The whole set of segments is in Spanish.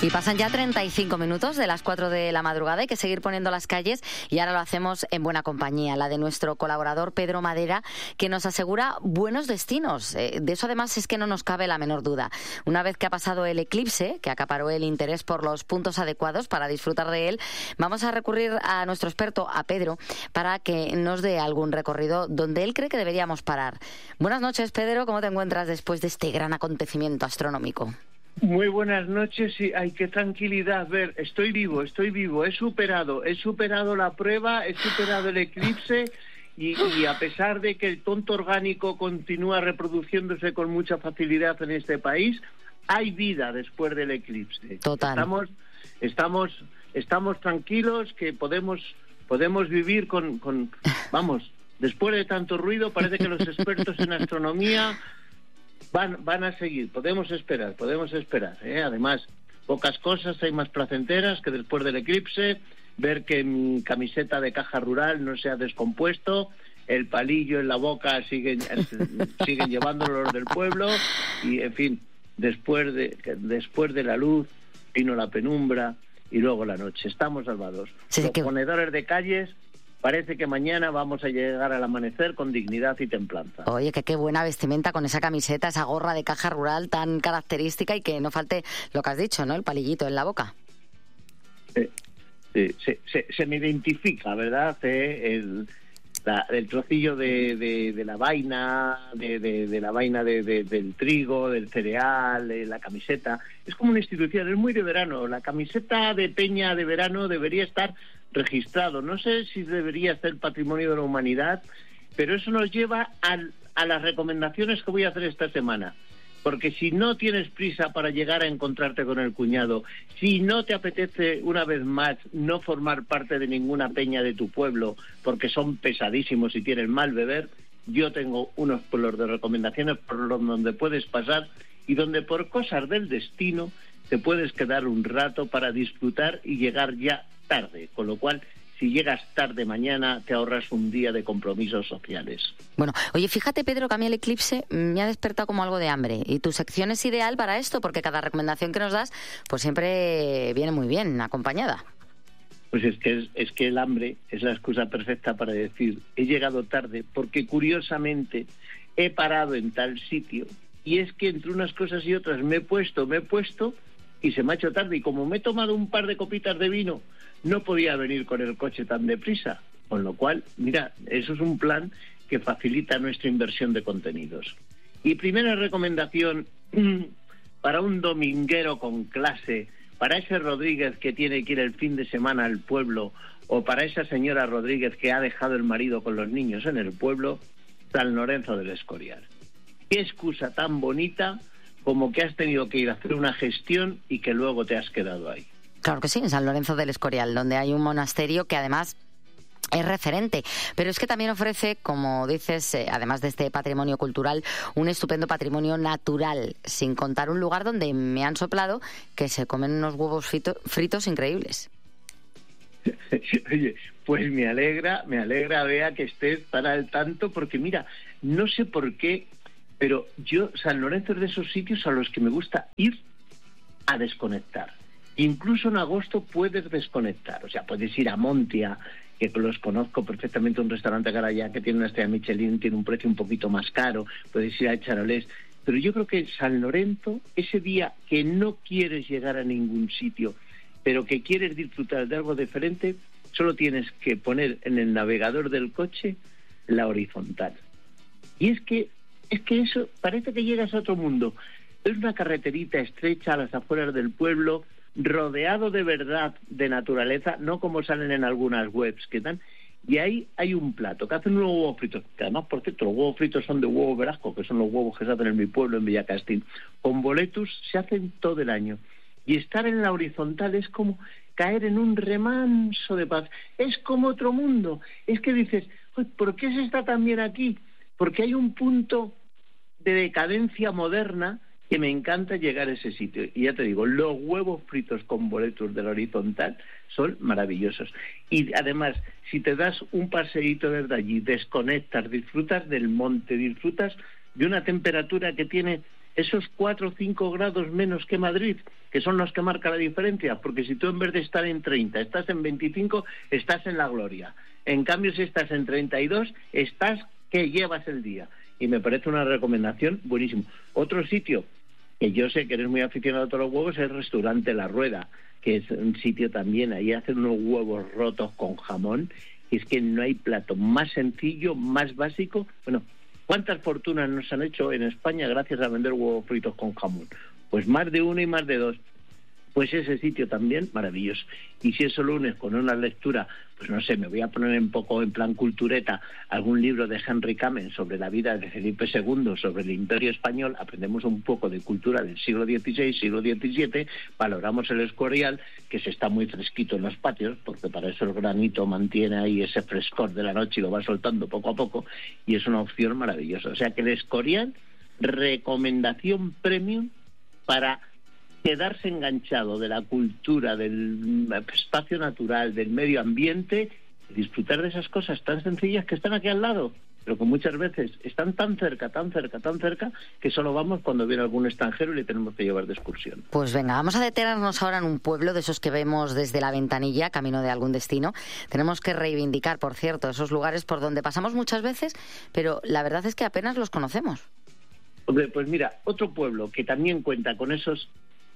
Y pasan ya 35 minutos de las 4 de la madrugada. Hay que seguir poniendo las calles y ahora lo hacemos en buena compañía, la de nuestro colaborador Pedro Madera, que nos asegura buenos destinos. De eso además es que no nos cabe la menor duda. Una vez que ha pasado el eclipse, que acaparó el interés por los puntos adecuados para disfrutar de él, vamos a recurrir a nuestro experto, a Pedro, para que nos dé algún recorrido donde él cree que deberíamos parar. Buenas noches, Pedro. ¿Cómo te encuentras después de este gran acontecimiento astronómico? Muy buenas noches y ay, qué tranquilidad. Ver, estoy vivo, he superado la prueba, he superado el eclipse y a pesar de que el tonto orgánico continúa reproduciéndose con mucha facilidad en este país, hay vida después del eclipse. Total. Estamos tranquilos, que podemos vivir con vamos, después de tanto ruido, parece que los expertos en astronomía van a seguir, podemos esperar, Además, pocas cosas hay más placenteras que después del eclipse, ver que mi camiseta de caja rural no se ha descompuesto, el palillo en la boca siguen llevándolo los del pueblo, y en fin, después de la luz vino la penumbra y luego la noche. Estamos salvados. Sí, los ponedores de calles, parece que mañana vamos a llegar al amanecer con dignidad y templanza. Oye, que qué buena vestimenta con esa camiseta, esa gorra de caja rural tan característica y que no falte lo que has dicho, ¿no? El palillito en la boca. Se me identifica, ¿verdad? El trocillo de la vaina, de la vaina del trigo, del cereal, de la camiseta. Es como una institución, es muy de verano. La camiseta de peña de verano debería estar registrado. No sé si debería ser patrimonio de la humanidad, pero eso nos lleva a las recomendaciones que voy a hacer esta semana. Porque si no tienes prisa para llegar a encontrarte con el cuñado, si no te apetece una vez más no formar parte de ninguna peña de tu pueblo, porque son pesadísimos y tienen mal beber, yo tengo unos pueblos de recomendaciones por donde puedes pasar y donde por cosas del destino te puedes quedar un rato para disfrutar y llegar ya tarde, con lo cual si llegas tarde mañana te ahorras un día de compromisos sociales. Bueno, oye, fíjate, Pedro, que a mí el eclipse me ha despertado como algo de hambre y tu sección es ideal para esto porque cada recomendación que nos das pues siempre viene muy bien acompañada. Pues es que el hambre es la excusa perfecta para decir he llegado tarde porque curiosamente he parado en tal sitio y es que entre unas cosas y otras me he puesto y se me ha hecho tarde y como me he tomado un par de copitas de vino no podía venir con el coche tan deprisa, con lo cual, mira, eso es un plan que facilita nuestra inversión de contenidos. Y primera recomendación para un dominguero con clase, para ese Rodríguez que tiene que ir el fin de semana al pueblo, o para esa señora Rodríguez que ha dejado el marido con los niños en el pueblo, San Lorenzo del Escorial. Qué excusa tan bonita como que has tenido que ir a hacer una gestión y que luego te has quedado ahí. Claro que sí, en San Lorenzo del Escorial, donde hay un monasterio que además es referente, pero es que también ofrece, como dices, además de este patrimonio cultural, un estupendo patrimonio natural, sin contar un lugar donde me han soplado que se comen unos huevos fritos increíbles. Oye, pues me alegra, Bea, que estés tan al tanto, porque mira, no sé por qué, pero yo, San Lorenzo es de esos sitios a los que me gusta ir a desconectar. Incluso en agosto puedes desconectar, o sea, puedes ir a Montia, que los conozco perfectamente, un restaurante que ahora ya que tiene una estrella Michelin, tiene un precio un poquito más caro, puedes ir a Charolés, pero yo creo que San Lorenzo, ese día que no quieres llegar a ningún sitio, pero que quieres disfrutar de algo diferente, solo tienes que poner en el navegador del coche la horizontal. Y es que eso parece que llegas a otro mundo. Es una carreterita estrecha a las afueras del pueblo, rodeado de verdad de naturaleza, no como salen en algunas webs que dan, y ahí hay un plato que hacen unos huevos fritos, que además, por cierto, los huevos fritos son de huevo Velasco, que son los huevos que se hacen en mi pueblo, en Villacastín, con boletus, se hacen todo el año, y estar en la horizontal es como caer en un remanso de paz, es como otro mundo, es que dices, ¿por qué se está tan bien aquí? Porque hay un punto de decadencia moderna que me encanta llegar a ese sitio. Y ya te digo, los huevos fritos con boletos del horizontal son maravillosos. Y además, si te das un paseíto desde allí, desconectas, disfrutas del monte, disfrutas de una temperatura que tiene esos 4 o 5 grados menos que Madrid, que son los que marcan la diferencia, porque si tú en vez de estar en 30, estás en 25, estás en la gloria. En cambio, si estás en 32, estás que llevas el día. Y me parece una recomendación buenísimo. Otro sitio que yo sé que eres muy aficionado a todos los huevos es el restaurante La Rueda, que es un sitio también, ahí hacen unos huevos rotos con jamón, y es que no hay plato más sencillo, más básico. Bueno, ¿cuántas fortunas nos han hecho en España gracias a vender huevos fritos con jamón? Pues más de uno y más de dos. Pues ese sitio también maravilloso. Y si eso lo unes con una lectura, pues no sé, me voy a poner un poco en plan cultureta, algún libro de Henry Kamen sobre la vida de Felipe II, sobre el Imperio Español, aprendemos un poco de cultura del siglo XVI, siglo XVII, valoramos el Escorial, que se está muy fresquito en los patios, porque para eso el granito mantiene ahí ese frescor de la noche y lo va soltando poco a poco, y es una opción maravillosa. O sea que el Escorial, recomendación premium para quedarse enganchado de la cultura, del espacio natural, del medio ambiente, y disfrutar de esas cosas tan sencillas que están aquí al lado, pero que muchas veces están tan cerca, que solo vamos cuando viene algún extranjero y le tenemos que llevar de excursión. Pues venga, vamos a detenernos ahora en un pueblo de esos que vemos desde la ventanilla, camino de algún destino. Tenemos que reivindicar, por cierto, esos lugares por donde pasamos muchas veces, pero la verdad es que apenas los conocemos. Hombre, pues mira, otro pueblo que también cuenta con esos...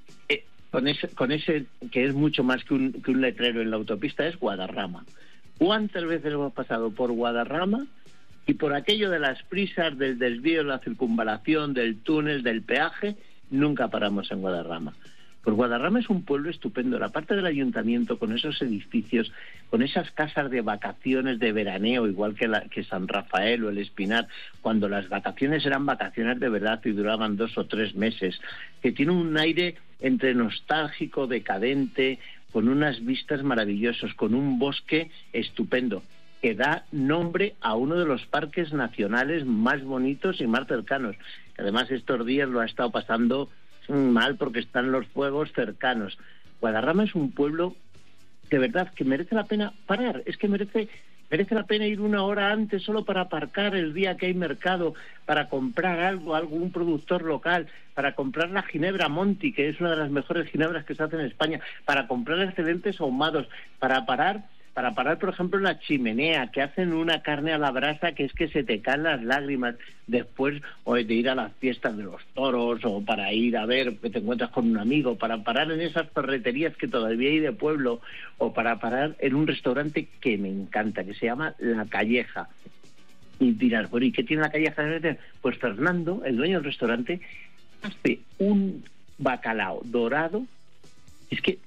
Con ese que es mucho más que un letrero en la autopista, es Guadarrama. ¿Cuántas veces hemos pasado por Guadarrama y por aquello de las prisas, del desvío, la circunvalación, del túnel, del peaje, nunca paramos en Guadarrama? Pues Guadarrama es un pueblo estupendo. La parte del ayuntamiento, con esos edificios, con esas casas de vacaciones de veraneo, igual que San Rafael o el Espinar, cuando las vacaciones eran vacaciones de verdad y duraban 2 o 3 meses, que tiene un aire entre nostálgico, decadente, con unas vistas maravillosas, con un bosque estupendo, que da nombre a uno de los parques nacionales más bonitos y más cercanos. Además, estos días lo ha estado pasando mal porque están los fuegos cercanos. Guadarrama es un pueblo de verdad que merece la pena parar. Es que merece la pena ir 1 hora antes solo para aparcar el día que hay mercado, para comprar algún productor local, para comprar la ginebra Monti, que es una de las mejores ginebras que se hacen en España, para comprar excelentes ahumados, para parar, por ejemplo, en la Chimenea, que hacen una carne a la brasa que es que se te caen las lágrimas después, o de ir a las fiestas de los toros, o para ir a ver que te encuentras con un amigo, para parar en esas ferreterías que todavía hay de pueblo, o para parar en un restaurante que me encanta, que se llama La Calleja. Y dirás, bueno, ¿y qué tiene La Calleja? Pues Fernando, el dueño del restaurante, hace un bacalao dorado. Es que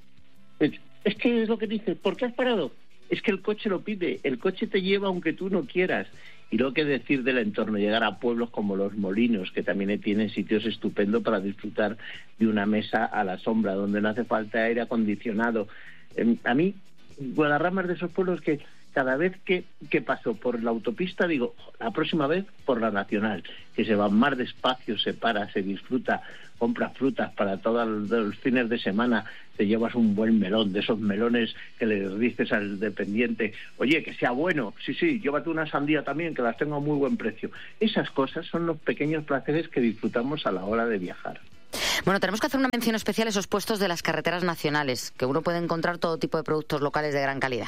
es lo que dices, ¿por qué has parado? Es que el coche lo pide, el coche te lleva aunque tú no quieras. Y luego qué decir del entorno, llegar a pueblos como Los Molinos, que también tienen sitios estupendos para disfrutar de una mesa a la sombra, donde no hace falta aire acondicionado. A mí, Guadarrama es de esos pueblos que cada vez que paso por la autopista digo, la próxima vez por la nacional, que se va más despacio, se para, se disfruta, compra frutas para todos los fines de semana, te llevas un buen melón, de esos melones que le dices al dependiente, oye, que sea bueno, sí, llévate una sandía también, que las tengo a muy buen precio. Esas cosas son los pequeños placeres que disfrutamos a la hora de viajar. Bueno, tenemos que hacer una mención especial a esos puestos de las carreteras nacionales, que uno puede encontrar todo tipo de productos locales de gran calidad.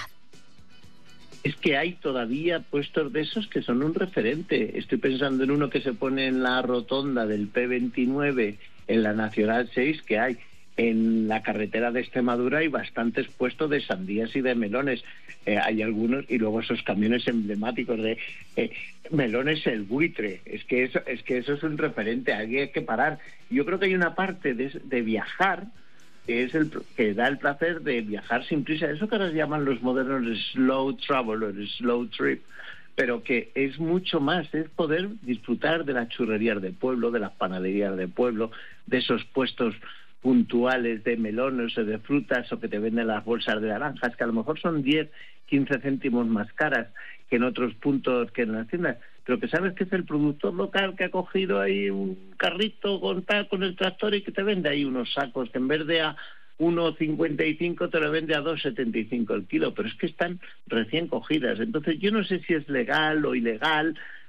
Es que hay todavía puestos de esos que son un referente. Estoy pensando en uno que se pone en la rotonda del P29, en la Nacional 6, que hay en la carretera de Extremadura. Hay bastantes puestos de sandías y de melones. Hay algunos, y luego esos camiones emblemáticos de melones El Buitre. Es que eso es un referente. Aquí hay que parar. Yo creo que hay una parte de viajar que es que da el placer de viajar sin prisa, eso que ahora llaman los modernos slow travel o slow trip, pero que es mucho más, es poder disfrutar de las churrerías de pueblo, de las panaderías de pueblo, de esos puestos puntuales de melones o de frutas, o que te venden las bolsas de naranjas, que a lo mejor son 10, 15 céntimos más caras que en otros puntos, que en las tiendas, pero que sabes que es el productor local que ha cogido ahí un carrito con el tractor y que te vende ahí unos sacos que en vez de a 1,55 te lo vende a 2,75 el kilo, pero es que están recién cogidas. Entonces yo no sé si es legal o ilegal,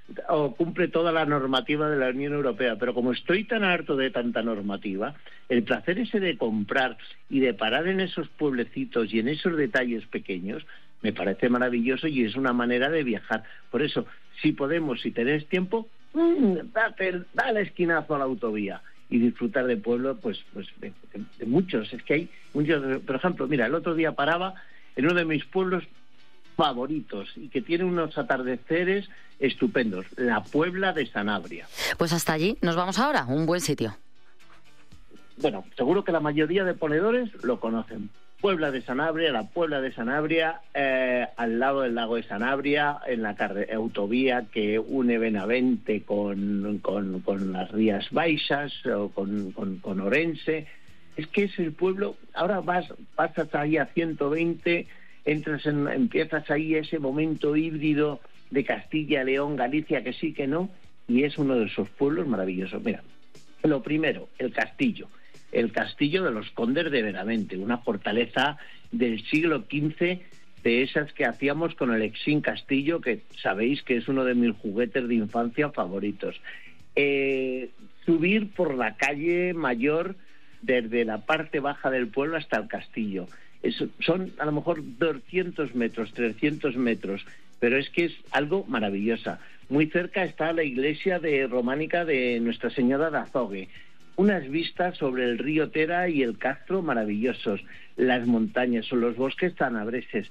o cumple toda la normativa de la Unión Europea, pero como estoy tan harto de tanta normativa, el placer ese de comprar y de parar en esos pueblecitos y en esos detalles pequeños me parece maravilloso y es una manera de viajar. Por eso, si podemos, si tenéis tiempo, dale esquinazo a la autovía y disfrutar de pueblo, pues de muchos. Es que hay muchos. Por ejemplo, mira, el otro día paraba en uno de mis pueblos favoritos y que tiene unos atardeceres estupendos, la Puebla de Sanabria. Pues hasta allí nos vamos ahora, un buen sitio. Bueno, seguro que la mayoría de ponedores lo conocen. Puebla de Sanabria, la Puebla de Sanabria, al lado del lago de Sanabria, en la autovía que une Benavente con las Rías Baixas o con Orense. Es que es el pueblo, ahora pasas ahí a 120, empiezas ahí ese momento híbrido de Castilla, León, Galicia, que sí, que no, y es uno de esos pueblos maravillosos. Mira, lo primero, el castillo de los condes de Benavente, una fortaleza del siglo XV, de esas que hacíamos con el Exín Castillo, que sabéis que es uno de mis juguetes de infancia favoritos. Subir por la calle Mayor desde la parte baja del pueblo hasta el castillo. Son a lo mejor 200 metros, 300 metros, pero es que es algo maravillosa. Muy cerca está la iglesia románica de Nuestra Señora de Azogue. Unas vistas sobre el río Tera y el Castro maravillosos. Las montañas o los bosques tanabreses.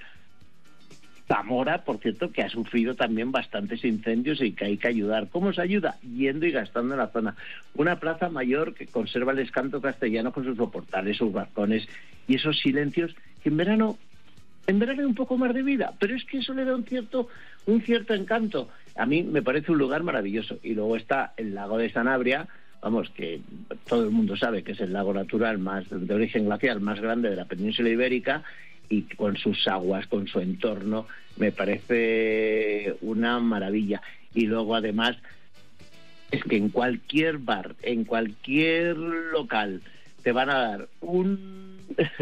Zamora, por cierto, que ha sufrido también bastantes incendios y que hay que ayudar. ¿Cómo se ayuda? Yendo y gastando en la zona. Una plaza mayor que conserva el escanto castellano con sus soportales, sus balcones y esos silencios que en verano hay un poco más de vida, pero es que eso le da un cierto encanto. A mí me parece un lugar maravilloso. Y luego está el lago de Sanabria, vamos, que todo el mundo sabe que es el lago natural más de origen glacial más grande de la península ibérica, y con sus aguas, con su entorno, me parece una maravilla. Y luego además es que en cualquier bar, en cualquier local, te van a dar un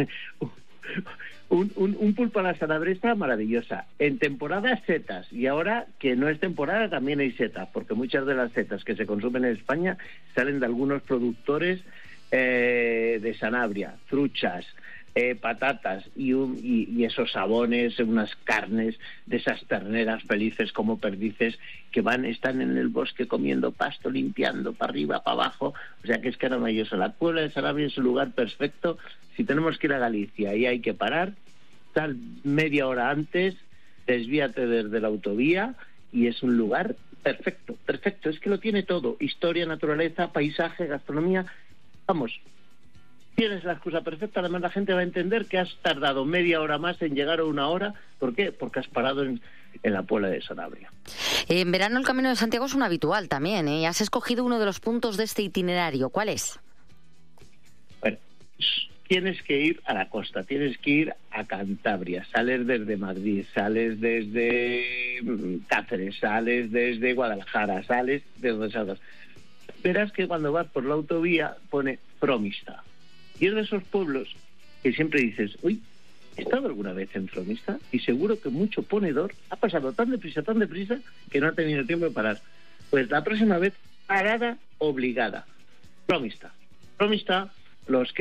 pulpo a la salabresa maravillosa. En temporada setas, y ahora que no es temporada también hay setas, porque muchas de las setas que se consumen en España salen de algunos productores de Sanabria, truchas, patatas y esos sabones, unas carnes de esas terneras felices como perdices que están en el bosque comiendo pasto, limpiando para arriba, para abajo. O sea que es maravilloso. La Puebla de Sanabria es un lugar perfecto. Si tenemos que ir a Galicia y hay que parar, sal media hora antes, desvíate desde la autovía y es un lugar perfecto. Es que lo tiene todo: historia, naturaleza, paisaje, gastronomía. Vamos, tienes la excusa perfecta. Además, la gente va a entender que has tardado media hora más en llegar a una hora. ¿Por qué? Porque has parado en la Puebla de Sanabria. En verano el Camino de Santiago es un habitual también, ¿eh? Has escogido uno de los puntos de este itinerario. ¿Cuál es? Bueno, tienes que ir a la costa, tienes que ir a Cantabria, sales desde Madrid, sales desde Cáceres, sales desde Guadalajara, sales de donde salgas. Verás que cuando vas por la autovía pone Fromista. Y es de esos pueblos que siempre dices, uy, ¿he estado alguna vez en Fromista? Y seguro que mucho ponedor ha pasado tan deprisa, que no ha tenido tiempo de parar. Pues la próxima vez, parada obligada. Fromista, los que